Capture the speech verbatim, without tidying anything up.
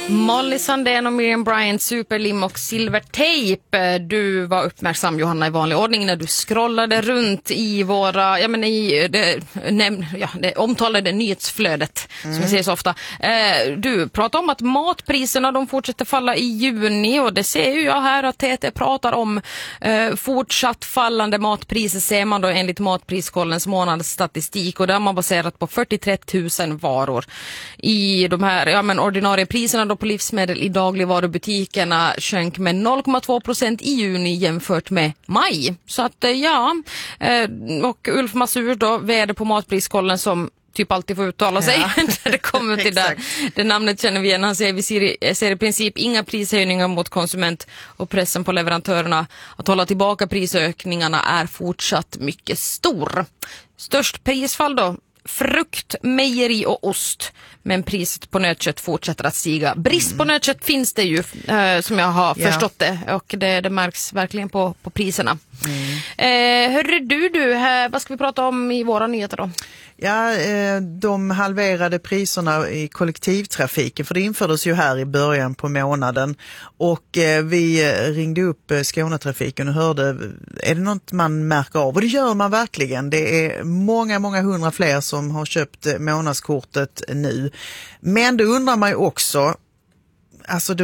Molly Sandén och Miriam Bryant, Superlim och Silvertejp. Du var uppmärksam, Johanna, i vanlig ordning när du scrollade runt i våra, ja men i det, näm, ja, det omtalade nyhetsflödet, mm. som vi säger så ofta. Eh, du pratade om att matpriserna de fortsätter falla i juni, och det ser ju jag här att T T pratar om eh, fortsatt fallande matpriser, ser man då enligt Matpriskollens månadsstatistik, och där har man baserat på fyrtiotre tusen varor. I de här, ja men ordinarie priserna då på livsmedel i dagligvarubutikerna sjönk med noll komma två procent i juni jämfört med maj. Så att ja, och Ulf Masur då, vd på Matpriskollen, som typ alltid får uttala sig ja. när det kommer till det. Det namnet känner vi igen. Han säger vi ser, ser i princip inga prishöjningar mot konsument, och pressen på leverantörerna att hålla tillbaka prisökningarna är fortsatt mycket stor. Störst prisfall då? Frukt, mejeri och ost. Men priset på nötkött fortsätter att stiga. Brist på nötkött finns det ju, eh, som jag har ja. förstått det. Och det, det märks verkligen på, på priserna. Mm. Eh, hörru du, du här, vad ska vi prata om i våra nyheter då? Ja, de halverade priserna i kollektivtrafiken, för det infördes ju här i början på månaden, och vi ringde upp Skånetrafiken och hörde, är det något man märker av? Och det gör man verkligen. Det är många, många hundra fler som har köpt månadskortet nu. Men då undrar man ju också, alltså